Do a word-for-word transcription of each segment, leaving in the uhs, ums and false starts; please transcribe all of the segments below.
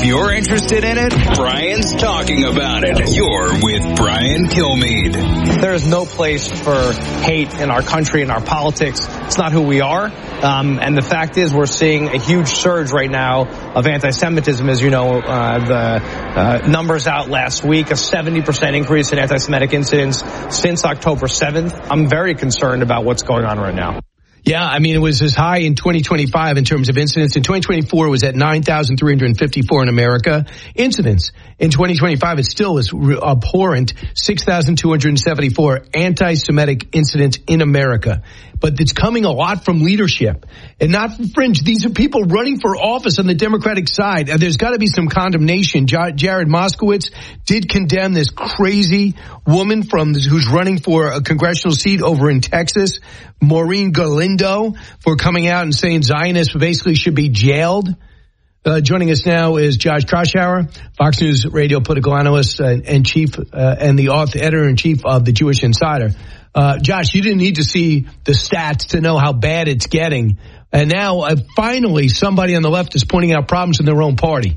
If you're interested in it, Brian's talking about it. You're with Brian Kilmeade. There is no place for hate in our country, in our politics. It's not who we are. Um, and the fact is we're seeing a huge surge right now of anti-Semitism. As you know, uh, the uh, numbers out last week, a seventy percent increase in anti-Semitic incidents since October seventh. I'm very concerned about what's going on right now. Yeah, I mean, it was as high in twenty twenty-five in terms of incidents. In twenty twenty-four, it was at nine thousand three hundred fifty-four in America. Incidents in twenty twenty-five, it still is abhorrent, six thousand two hundred seventy-four anti-Semitic incidents in America. But it's coming a lot from leadership and not from fringe. These are people running for office on the Democratic side. And there's got to be some condemnation. Jared Moskowitz did condemn this crazy woman from who's running for a congressional seat over in Texas, Maureen Galindo, for coming out and saying Zionists basically should be jailed. Uh, joining us now is Josh Kraushaar, Fox News radio political analyst and, and chief uh, and the author, editor-in-chief of the Jewish Insider. Uh, Josh, you didn't need to see the stats to know how bad it's getting. And now, uh, finally, somebody on the left is pointing out problems in their own party.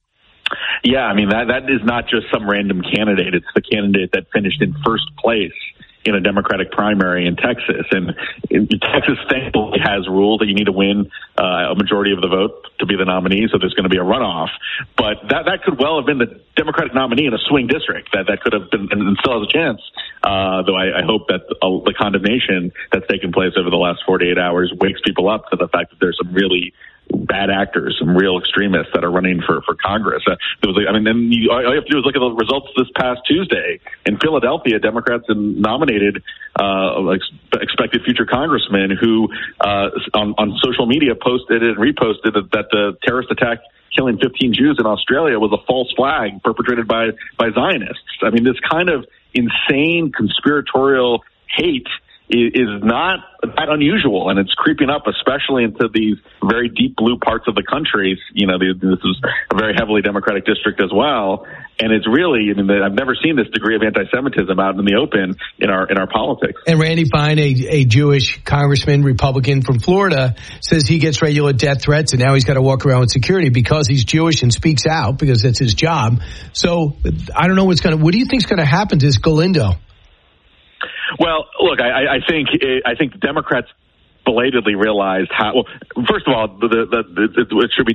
Yeah, I mean, that that is not just some random candidate. It's the candidate that finished in first place in a Democratic primary in Texas. And Texas thankfully has ruled that you need to win uh, a majority of the vote to be the nominee, so there's going to be a runoff. But that that could well have been the Democratic nominee in a swing district. That that could have been, and still has a chance, uh, though I, I hope that uh, the condemnation that's taken place over the last forty-eight hours wakes people up to the fact that there's some really bad actors, some real extremists that are running for, for Congress. Uh, there was, I mean, then you, all you have to do is look at the results this past Tuesday. In Philadelphia, Democrats nominated uh, ex- expected future congressmen who uh, on, on social media posted and reposted that the terrorist attack killing fifteen Jews in Australia was a false flag perpetrated by, by Zionists. I mean, this kind of insane conspiratorial hate is not that unusual, and it's creeping up, especially into these very deep blue parts of the country. You know, this is a very heavily Democratic district as well, and it's really, I mean, I've never seen this degree of anti-Semitism out in the open in our in our politics. And Randy Fine, a, a Jewish congressman, Republican from Florida, says he gets regular death threats, and now he's got to walk around with security because he's Jewish and speaks out because that's his job. So I don't know what's going to. What do you think is going to happen to this Galindo? Well, look, I, I think I think Democrats belatedly realized how. Well, first of all, the, the, the, it should be